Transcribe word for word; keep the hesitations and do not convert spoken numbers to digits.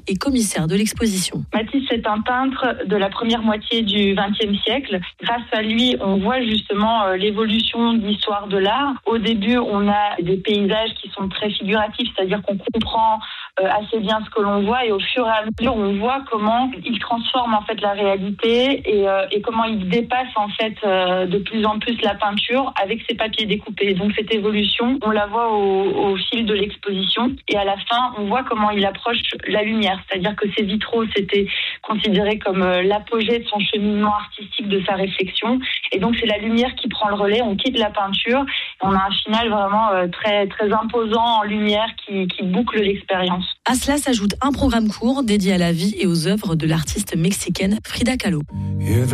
et commissaire de l'exposition. Matisse est un peintre de la première moitié du vingtième siècle. Grâce à lui, on voit justement euh, l'évolution de l'histoire de l'art. Au début, on a des paysages qui sont très figuratifs, c'est-à-dire qu'on comprend euh, assez bien ce que l'on voit et au fur et à mesure, on voit comment il transforme en fait la réalité et, euh, et comment il dépasse en fait euh, de plus en plus la peinture avec ses papiers découpés. Donc cette évolution, on la voit au, au fil de l'exposition et à la fin, on voit comment il approche la lumière, c'est-à-dire que ces vitraux, c'était considéré comme euh, l'apogée de son cheminement artistique, de sa réflexion. Et donc c'est la lumière qui prend le relais, on quitte la peinture, on a un final vraiment euh, très, très imposant en lumière qui, qui boucle l'expérience. À cela s'ajoute un programme court dédié à la vie et aux œuvres de l'artiste mexicaine Frida Kahlo.